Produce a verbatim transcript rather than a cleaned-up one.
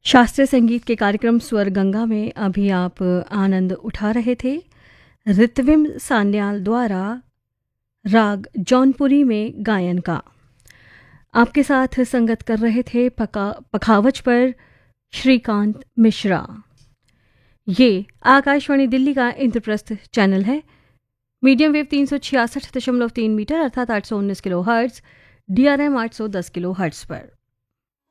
शास्त्रीय संगीत के कार्यक्रम स्वर गंगा में अभी आप आनंद उठा रहे थे ऋत्विम सान्याल द्वारा राग जौनपुरी में गायन का। आपके साथ संगत कर रहे थे पका पखावज पर श्रीकांत मिश्रा। ये आकाशवाणी दिल्ली का इंद्रप्रस्थ चैनल है। मीडियम वेव तीन सौ छियासठ दशमलव तीन मीटर अर्थात आठ सौ उन्नीस kilo hertz, D R M आठ सौ दस किलो हर्ट्ज पर।